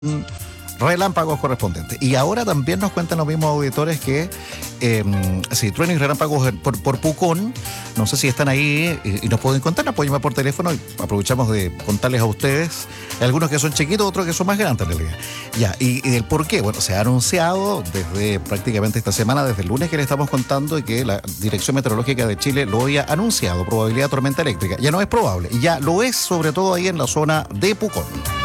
relámpagos correspondientes. Y ahora también nos cuentan los mismos auditores que sí, truenos y relámpagos por Pucón. No sé si están ahí y nos pueden contar, nos pueden llamar por teléfono y aprovechamos de contarles a ustedes algunos que son chiquitos, otros que son más grandes en realidad. Ya, y el por qué, bueno, se ha anunciado desde prácticamente esta semana, desde el lunes que le estamos contando, y que la Dirección Meteorológica de Chile lo había anunciado, probabilidad de tormenta eléctrica. Ya no es probable, y ya lo es sobre todo ahí en la zona de Pucón.